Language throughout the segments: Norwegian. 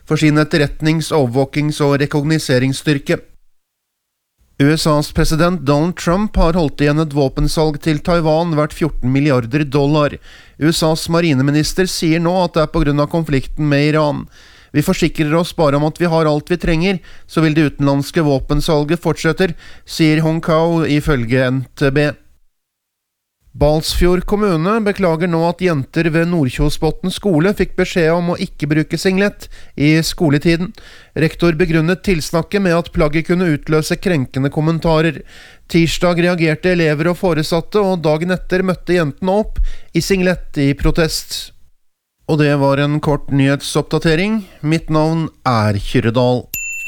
for sin etterretnings-, overvåkings- og rekognoseringsstyrke. USAs president Donald Trump har holdt igjen et våpensalg til Taiwan verdt $14 milliarder. USAs marineminister sier nå at det er på grunn av konflikten med Iran. Vi forsikrer oss bare om at vi har alt vi trenger, så vil det utenlandske våpensalget fortsetter, sier Hong Kong ifølge NTB. Balsfjord kommune beklager nå at jenter ved Nordkjosbotn skole fikk beskjed om å ikke bruke singlet i skoletiden. Rektor begrunnet tilsnakket med at plagget kunne utløse krenkende kommentarer. Tirsdag reagerte elever og foresatte, og dagen etter møtte jentene opp i singlet i protest. Og det var en kort nyhetsoppdatering. Mitt navn er Kyrredal.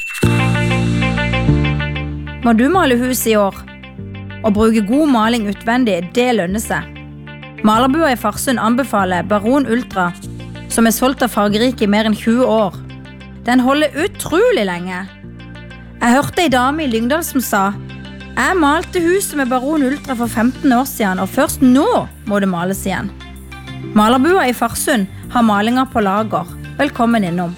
Må du male hus i år? Å bruke god maling utvendig, det lønner seg. Malerbua i Farsund anbefaler Baron Ultra, som er solgt av Fargerike i mer enn 20 år. Den holder utrolig lenge. Jeg hørte en dame i Lyngdal som sa: «Jeg malte huset med Baron Ultra for 15 år siden, og først nå må det males igjen.» Malerbua i Farsund har malinger på lager. Velkommen innom.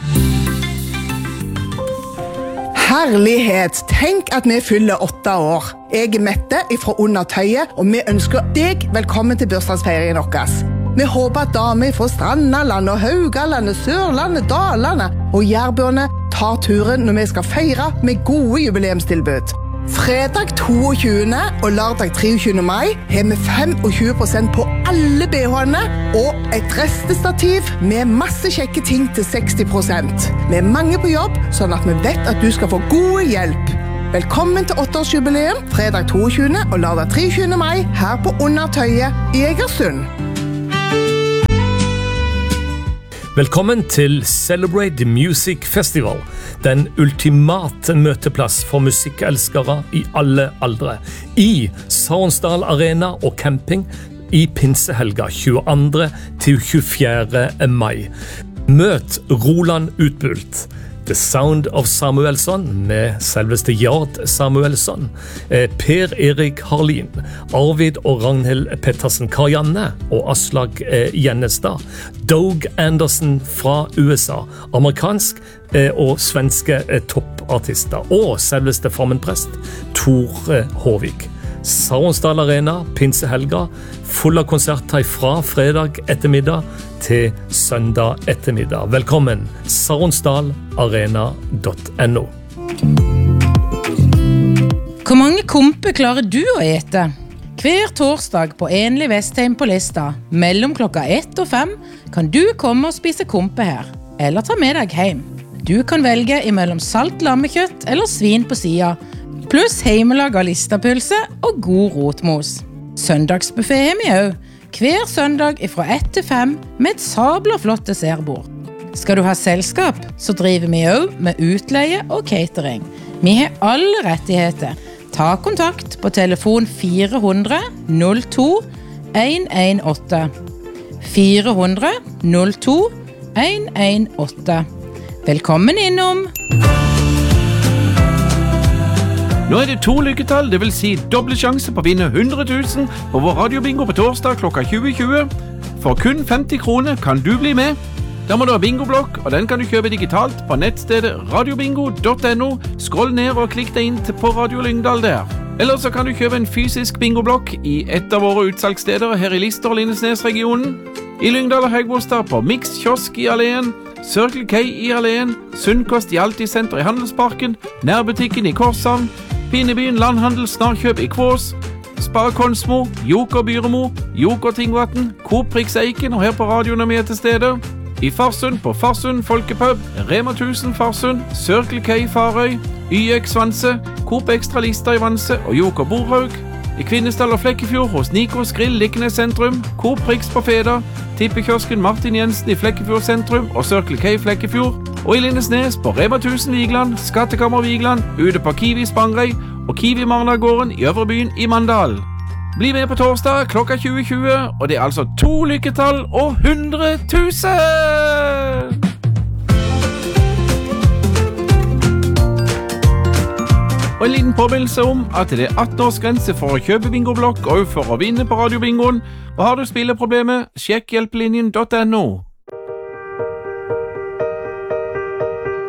Herlighet, tenk at vi fyller 8 år. Jeg er Mette fra Under Tøyet, og vi ønsker deg velkommen til bursdagsfeiringen deres. Vi håper at damer fra Strandaland og Haugalandet, Sørlandet, Dalane og Jærbøene tar turen når vi skal feire med gode jubileumstilbud. Fredag 22. og lørdag 23. mai har vi 25% på alle BH-ene og et restestativ med masse kjekke ting til 60%. Vi er mange på jobb, sånn at vi vet at du skal få god hjelp. Velkommen til 8-årsjubileum, fredag 22. og lørdag 23. mai her på Under Tøyet i Egersund. Velkommen til Celebrate the Music Festival, den ultimate møteplass for musikkelskere i alle aldre, i Saronsdal Arena og camping i pinsehelga 22. til 24. mai. Møt Roland Utbult, The Sound of Samuelsson med selveste Jard Samuelsson, Per Erik Harlin, Arvid og Ragnhild Pettersen Karianne og Aslag Gjennestad, Doug Anderson fra USA, amerikansk og svenske toppartister, og selveste formenprest Tor Håvik. Saronsdal Arena, pinsehelga, full av konserter fra fredag ettermiddag til søndag ettermiddag. Velkommen, saronsdalarena.no. Hvor mange kompe klarer du å ete? Hver torsdag på Enlig Vestheim på Lista, mellom klokka 1 og 5, kan du komme og spise kompe her, eller ta med deg hjem. Du kan velge imellom salt lammekjøtt eller svin på sida, pluss heimelaga listapølse og god rotmos. Søndagsbuffet har vi også, hver søndag fra 1 til 5 med et sabla flott dessertbord. Skal du ha selskap, så driver vi også med utleie og catering. Vi har alle rettigheter. Ta kontakt på telefon 400 02 118. 400 02 118. Velkommen innom! Nå er det 2 lykketall, det vil si doble sjanse på å vinne 100 000 på vår radiobingo på torsdag klokka 20.20. For kun 50 kroner kan du bli med. Da må du ha bingoblokk, og den kan du kjøpe digitalt på nettstedet radiobingo.no. Skroll ned og klikk deg inn på Radio Lyngdal der. Eller så kan du kjøpe en fysisk bingoblokk i et av våre utsalgssteder her i Lister og Lindesnes-regionen. I Lyngdal og Høgbostad på Mix Kiosk i Alleen, Circle K i Alleen, Sunnkost i Altisenter i Handelsparken, Nærbutikken i Korshavn, Pinnebyen Landhandel Snarkjøp i Kvås, Spar Konsmo, Joker Byremo, Joker Tingvatten, Coop Prix Eiken og her på radioen er vi til stede. I Farsund på Farsund Folkepub, Rema 1000 Farsund, Circle K Farøy, YX Vanse, Coop Extra Lista i Vanse og Joker Borhaug. I Kvinesdal og Flekkefjord hos Nikos Grill Likkenes sentrum, Coop Prix på Feda, Tippekiosken Martin Jensen i Flekkefjord sentrum og Circle K Flekkefjord. Og i Lindesnes på Rema 1000 Vigland, Skattekammer Vigland, ute på Kiwi Spangrei og Kiwi Marnagården i Øvrebyen i Mandal. Bli med på torsdag klokka 20.20, og det er altså 2 lykketall og 100 000! Og en liten påminnelse om at det er 18-årsgrense for å kjøpe bingoblokk og for å vinne på radiobingoen. Og har du spilleproblemer, sjekk hjelpelinjen.no.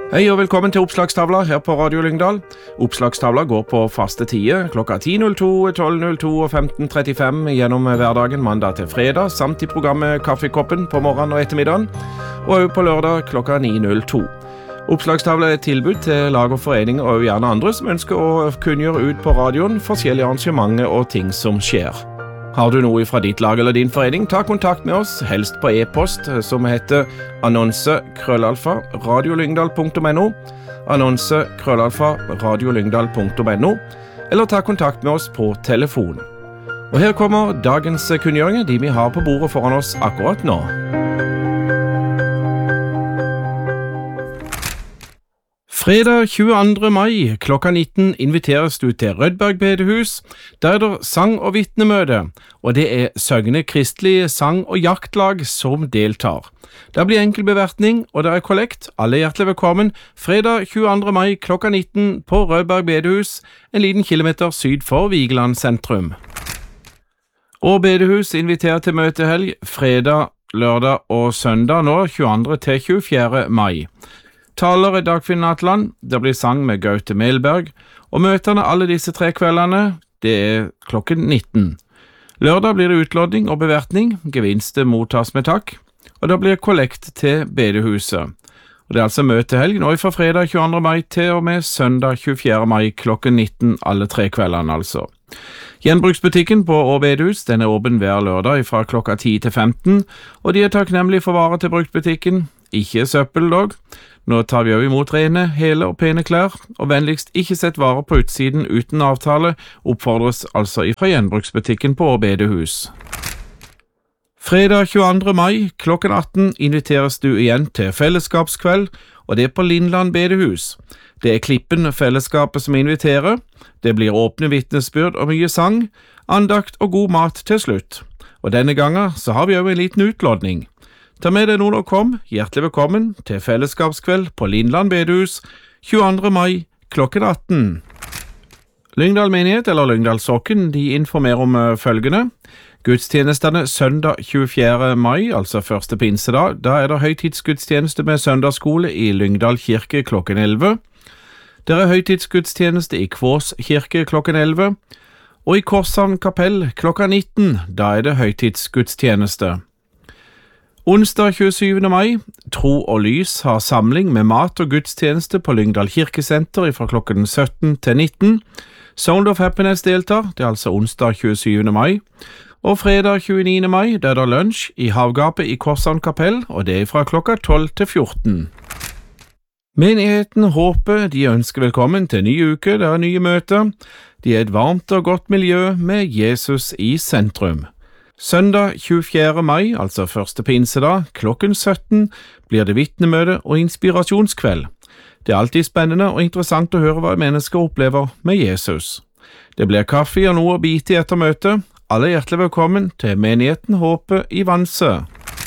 Hei og velkommen til Oppslagstavla her på Radio Lyngdal. Oppslagstavla går på faste tider klokka 10.02, 12.02 og 15.35 gjennom hverdagen mandag til fredag, samt i programmet Kaffekoppen på morgenen og ettermiddagen, og også på lørdag klokka 9.02. Oppslagstavla er et tilbud til lag og foreninger og gjerne andre som ønsker å kunngjøre ut på radioen forskjellige arrangementer og ting som skjer. Har du noe fra ditt lag eller din forening, ta kontakt med oss, helst på e-post som heter annonse@radiolyngdal.no, annonse@radiolyngdal.no, eller ta kontakt med oss på telefon. Og her kommer dagens kunngjøringer, de vi har på bordet foran oss akkurat nå. Fredag 22. mai klokka 19 inviteres du til Rødberg bedehus. Der er det sang- og vitnemøte, og det er Søgne kristelige sang- og jaktlag som deltar. Det blir enkel bevertning, og det er kollekt. Alle er hjertelig velkommen. Fredag 22. mai klokka 19 på Rødberg bedehus, en liten kilometer syd for Vigeland sentrum. Og bedehus inviterer til møtehelg fredag, lørdag og søndag nå 22. til 24. mai. Taler er Dagfinn Atland, det blir sang med Gaute Melberg, og møterne alle disse 3 kveldene, det er klokken 19. Lørdag blir det utlodding og bevertning, gevinster mottas med takk, og det blir kollekt til bedehuset. Og det er altså møtehelg nå fra fredag 22. mai til og med søndag 24. mai klokken 19, alle 3 kveldene altså. Gjenbruksbutikken på Å bedehus, den er åpen hver lørdag fra klokka 10 til 15, og de er takknemlige for varer til bruktbutikken, ikke søppel dog. Nå tar vi også imot rene, hele og pene klær, og vennligst ikke sett varer på utsiden uten avtale, oppfordres altså fra gjenbruksbutikken på Å bedehus. Fredag 22. mai klokken 18 inviteres du igjen til fellesskapskveld, og det er på Lindland bedehus. Det er Klippen fellesskapet som inviterer. Det blir åpne vitnesbyrd og mye sang, andakt og god mat til slutt. Og denne gangen så har vi også en liten utlodning. Ta med deg noen og kom, hjertelig velkommen til fellesskapskveld på Lindland bedehus 22. mai klokken 18. Lyngdal menighet eller Lyngdal sokken, de informerer om følgende. Gudstjenestene søndag 24. mai, altså første pinsedag, da er det høytidsgudstjeneste med søndagsskole i Lyngdal kirke klokken 11. Det er høytidsgudstjeneste i Kvås kirke klokken 11, og i Korshavn kapell klokka 19, da er det høytidsgudstjeneste. Onsdag 27. mai, Tro og Lys har samling med mat og gudstjeneste på Lyngdal kirkesenter fra klokken 17 til 19. Sound of Happiness deltar, det er altså onsdag 27. mai. Og fredag 29. mai, der er det lunsj i Havgapet i Korshavn kapell, og det er fra klokka 12 til 14. Menigheten håper de ønsker velkommen til ny uke, det er nye møter. De er et varmt og godt miljø med Jesus i sentrum. Søndag 24. mai, altså første pinsedag, klokken 17, blir det vitnemøte og inspirasjonskveld. Det er alltid spennende og interessant å høre hva mennesker opplever med Jesus. Det blir kaffe og noe å bite i etter møtet. Alle er hjertelig velkommen til menigheten Håpet i Vanse.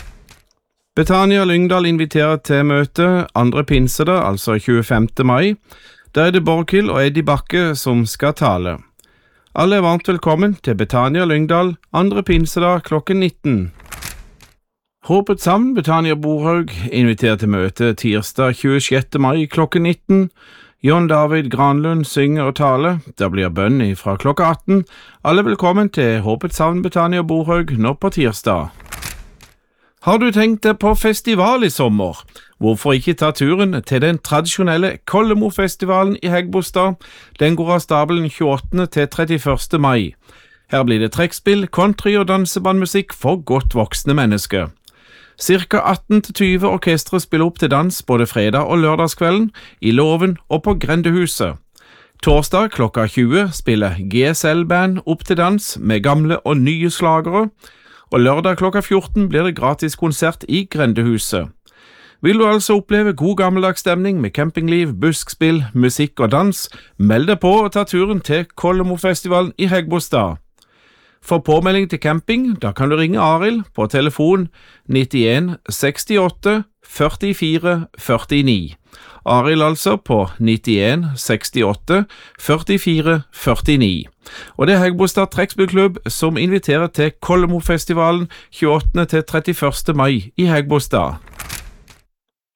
Betania Lyngdal inviterer til møte andre pinsedag, altså 25. mai. Der er det Borghild og Eddie Bakke som skal tale. Alle er varmt velkommen til Betania Lyngdal, andre pinsedag klokken 19. Håpets Havn Betania Borhaug inviterer til møte tirsdag 26. mai klokken 19. John David Granlund synger og taler. Der blir bønn fra klokka 18. Alle velkommen til Håpets Havn Betania Borhaug nå på tirsdag. Har du tenkt deg på festival i sommer? Hvorfor ikke ta turen til den tradisjonelle Kollemo-festivalen i Hægebostad? Den går av stabelen 28. til 31. mai. Her blir det trekkspill, country og dansebandmusikk for godt voksne mennesker. Cirka 18-20 orkestre spiller opp til dans både fredag og lørdagskvelden, i Låven og på Grendehuset. Torsdag klokka 20 spiller GSL-band opp til dans med gamle og nye slagere, og lørdag klokka 14 blir det gratis konsert i Grendehuset. Vil du altså oppleve god gammeldags stemning med campingliv, buskspill, musikk og dans, meld deg på og ta turen til Kollemo-festivalen i Hægebostad. For påmelding til camping, da kan du ringe Arild på telefon 91 68 44 49. Arild altså på 91 68 44 49. Og det er Hægebostad trekkspillklubb som inviterer til Kollemo-festivalen 28. til 31. mai i Hægebostad.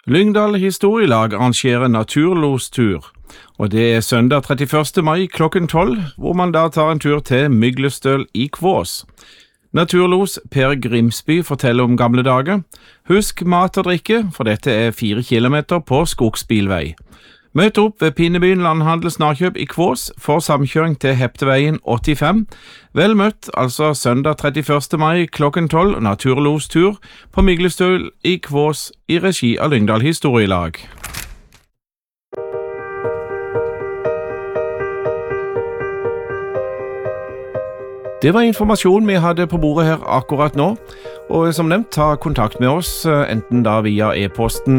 Lyngdal Historielag arrangerer naturlostur, og det søndag 31. mai klokken 12, hvor man da tar en tur til Myglestøl i Kvås. Naturlos Per Grimsby forteller om gamle dager. Husk mat og drikke, for dette 4 kilometer på skogsbilvei. Møt opp ved Pinnebyen Landhandel Snarkjøp i Kvås for samkjøring til Hepteveien 85. Vel møtt, altså søndag 31. mai klokken 12, naturlostur på Myglestøl i Kvås i regi av Lyngdal Historielag. Det var informasjon vi hadde på bordet her akkurat nå, og som nevnt, ta kontakt med oss, enten da via e-posten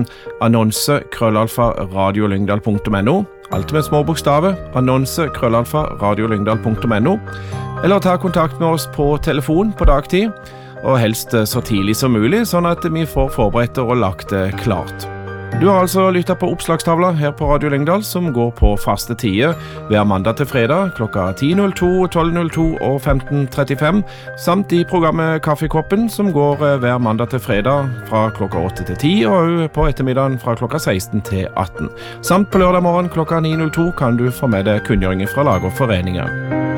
annonse@radiolyngdal.no, alt med små bokstaver, annonse@radiolyngdal.no, eller ta kontakt med oss på telefon på dagtid, og helst så tidlig som mulig, sånn at vi får forberedt og lagt det klart. Du har altså lyttet på oppslagstavla her på Radio Lyngdal, som går på faste tider hver mandag til fredag klokka 10.02, 12.02 og 15.35, samt i programmet Kaffekoppen, som går hver mandag til fredag fra klokka 8 til 10, og på ettermiddagen fra klokka 16 til 18. Samt på lørdag morgen klokka 9.02 kan du få med deg kunngjøringer fra lag og foreninger.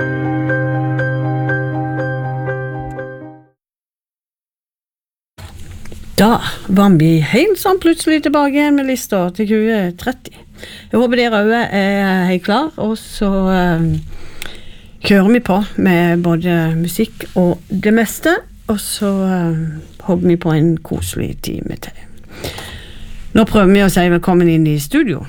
Da var vi helt sånn plutselig tilbake igjen med lista til 2030. Jeg håper dere også helt klar, og så kjører vi på med både musikk og det meste, og så håper vi på en koselig time til. Nå prøver vi å si velkommen inn i studio.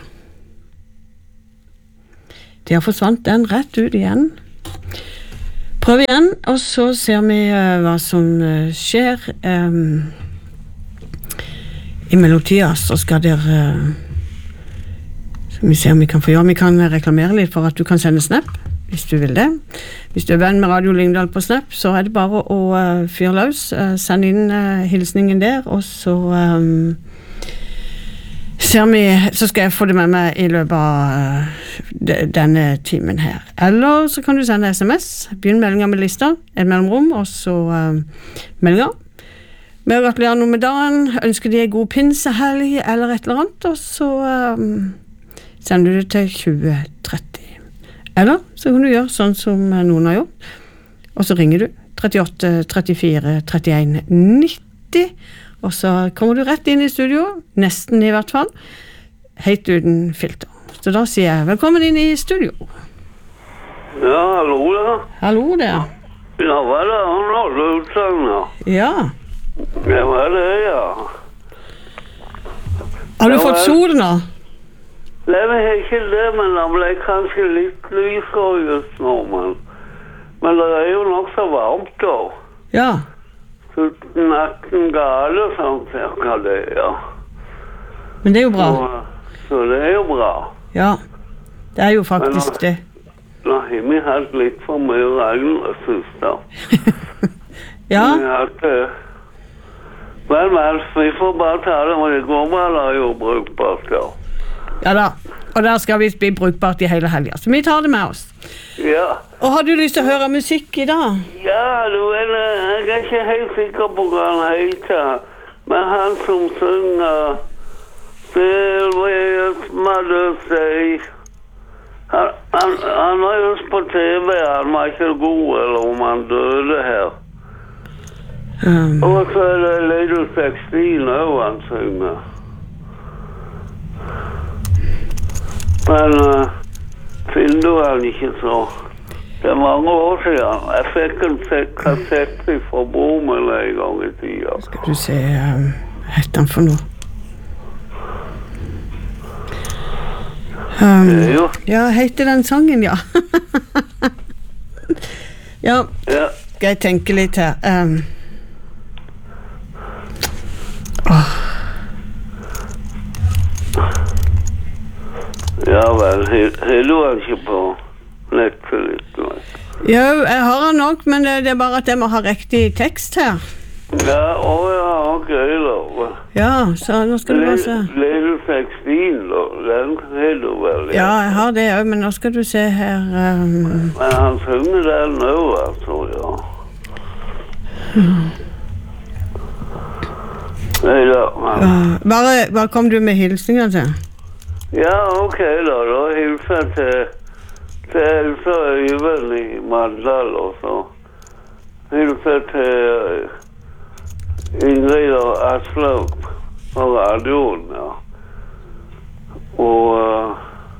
Det har forsvant den rett ut igjen. Prøv igjen, og så ser vi hva som skjer. I melodier så skal dere skal vi se om vi kan få gjøre. Vi kan reklamere litt for at du kan sende snap hvis du vil det. Hvis du venn med Radio Lyngdal på snap, så det bare å fyre løs, send inn hilsningen der, og så så skal jeg få det med meg i løpet av denne timen her. Eller så kan du sende sms, begynn meldinger med lista, et mellomrom, og så meldinger. Med å gratulere noe med dagen, ønsker de en god pinsehelg eller et eller annet, og så sender du det til 2030. Eller så kan du gjøre sånn som noen har gjort, og så ringer du 38 34 31 90, og så kommer du rett inn i studio, nesten i hvert fall, helt uten filter. Så da sier jeg velkommen inn i studio. Ja, hallo da. Hallo der. Ja, hva det? Han har utsagn, ja. Ja. Ja, hva det, ja. Har du fått sol nå? Nei, men ikke det, men det ble kanskje litt lysere just nå, men det jo nok så varmt da. Ja. Så natten gale, sånn cirka det, ja. Men det jo bra. Så det jo bra. Ja, det jo faktisk det. Nå har vi hatt litt for mye regn, synes jeg. Ja. Men vi får bare ta det, men det går bare jo brukbart, ja. Ja da, og der skal vi bli brukbart i hele helgen, så vi tar det med oss. Ja. Og har du lyst til å høre musikk i dag? Ja, du vet, jeg ikke helt sikker på hva han heter, men han som synger Sylvius Mother Say, han var just på TV, han var ikke god, eller om han døde her. Og så det Little 16 også han synger. Men finner du han ikke så? Det mange år siden. Jeg fikk en kassett fra Bomel en gang i tida. Skal du se, hette han for noe? Ja, heter den sangen, ja. Ja, skal jeg tenke litt her. Ja vel, har du han ikke på nettet litt? Jo, jeg har han nok, men det bare at jeg må ha riktig tekst her. Ja, ok, da. Ja, så nå skal du bare se. Little 16, da, den har du vel? Ja, jeg har det også, men nå skal du se her. Men han synger den nå, altså, ja. Neida, men... Bare kom du med hilsninger til? Ja, ok da hilser jeg til Elsa Øyvind i Mandal, og så hilser jeg til Ingrid og Aslaug på radioen, ja. Og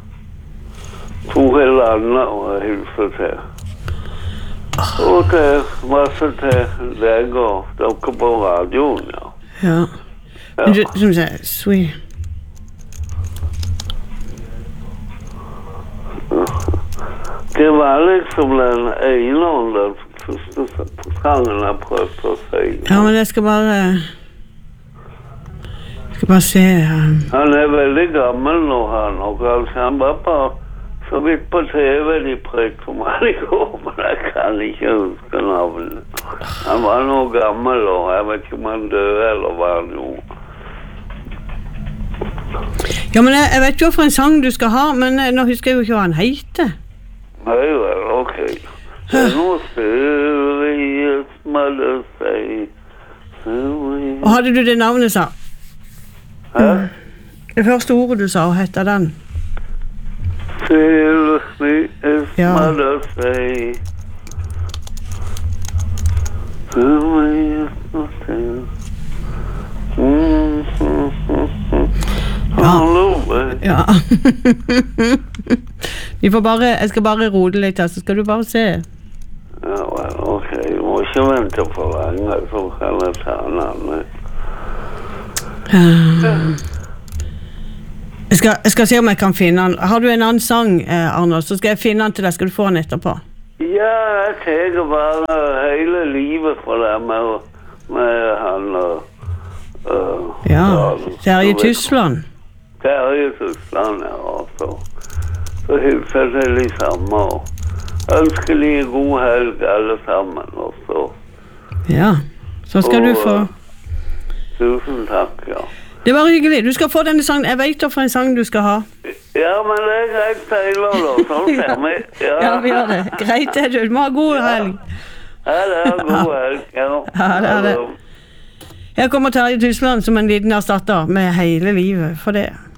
Tore Landa og hilser til. Og til masse til deg og dere på radioen, ja. Ja. Men du, som sier, sweet. Det var liksom den ene og den første sangen jeg prøvde å si. Ja, men jeg skal bare se. Han veldig gammel nå, han, og han var på så vidt på TV de prekte om han i går, men jeg kan ikke huske navnet. Han var nå gammel, og jeg vet ikke om han døde eller hva han gjorde. Ja, men jeg vet jo for en sang du skal ha, men nå husker jeg jo ikke hva han heter. Nei vel, ok. Nå ser vi et smalle seg. Og hadde du det navnet, sa? Hæ? Det første ordet du sa, hva heter den? Ser vi et smalle seg. Ser vi et smalle seg. Ja. Jeg skal bare rote litt her, så skal du bare se. Ja, vel, ok. Jeg må ikke vente for lenge, så kan jeg ta en annen. Jeg skal se om jeg kan finne den. Har du en annen sang, Arnold, så skal jeg finne den til deg. Skal du få den etterpå? Ja, jeg tenker bare hele livet for deg med han ja, Terje Tysland. Terje Tysland, ja, også. Så hilser jeg litt sammen, og ønskelig god helg alle sammen, også. Ja, så skal du få... Tusen takk, ja. Det var hyggelig, du skal få denne sangen. Jeg vet hva for en sang du skal ha. Ja, men det greit, Taylor, da. Sånn ser vi. Ja, vi gjør det. Greit det, du. Du må ha god helg. Ja, det er god helg, ja. Ja, det er det. Her kommer Terje Tysland som en liten erstatter med hele livet for det.